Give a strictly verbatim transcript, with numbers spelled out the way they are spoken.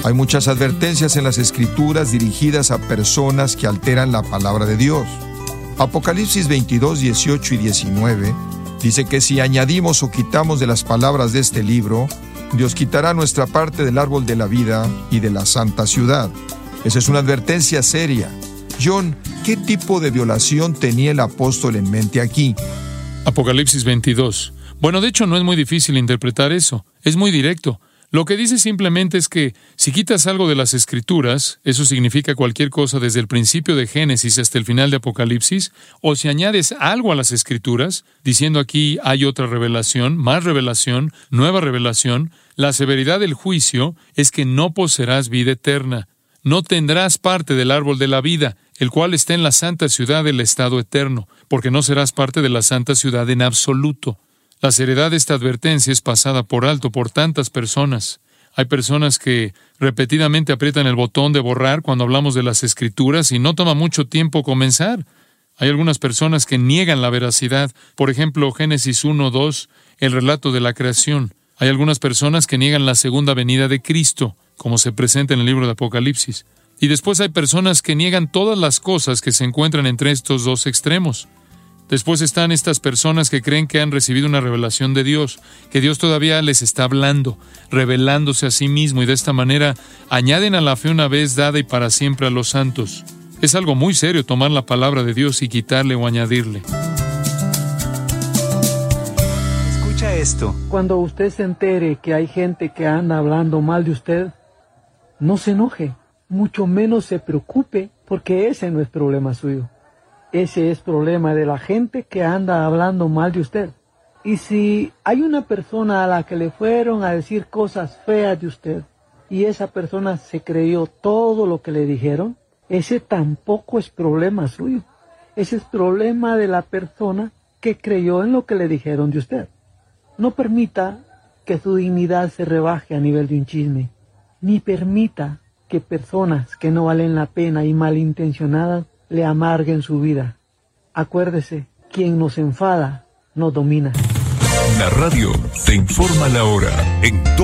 Hay muchas advertencias en las Escrituras dirigidas a personas que alteran la palabra de Dios. Apocalipsis veintidós, dieciocho y diecinueve dice que si añadimos o quitamos de las palabras de este libro, Dios quitará nuestra parte del árbol de la vida y de la santa ciudad. Esa es una advertencia seria. John, ¿qué tipo de violación tenía el apóstol en mente aquí? Apocalipsis veintidós. Bueno, de hecho no es muy difícil interpretar eso. Es muy directo. Lo que dice simplemente es que si quitas algo de las Escrituras, eso significa cualquier cosa desde el principio de Génesis hasta el final de Apocalipsis, o si añades algo a las Escrituras, diciendo aquí hay otra revelación, más revelación, nueva revelación, la severidad del juicio es que no poseerás vida eterna. No tendrás parte del árbol de la vida, el cual está en la santa ciudad del estado eterno, porque no serás parte de la santa ciudad en absoluto. La seriedad de esta advertencia es pasada por alto por tantas personas. Hay personas que repetidamente aprietan el botón de borrar cuando hablamos de las Escrituras y no toma mucho tiempo comenzar. Hay algunas personas que niegan la veracidad. Por ejemplo, Génesis uno, dos, el relato de la creación. Hay algunas personas que niegan la segunda venida de Cristo, como se presenta en el libro de Apocalipsis. Y después hay personas que niegan todas las cosas que se encuentran entre estos dos extremos. Después están estas personas que creen que han recibido una revelación de Dios, que Dios todavía les está hablando, revelándose a sí mismo, y de esta manera añaden a la fe una vez dada y para siempre a los santos. Es algo muy serio tomar la palabra de Dios y quitarle o añadirle. Escucha esto. Cuando usted se entere que hay gente que anda hablando mal de usted, no se enoje, mucho menos se preocupe, porque ese no es problema suyo. Ese es problema de la gente que anda hablando mal de usted. Y si hay una persona a la que le fueron a decir cosas feas de usted, y esa persona se creyó todo lo que le dijeron, ese tampoco es problema suyo. Ese es problema de la persona que creyó en lo que le dijeron de usted. No permita que su dignidad se rebaje a nivel de un chisme, ni permita que personas que no valen la pena y malintencionadas le amarguen su vida. Acuérdese, quien nos enfada, nos domina. La radio te informa la hora en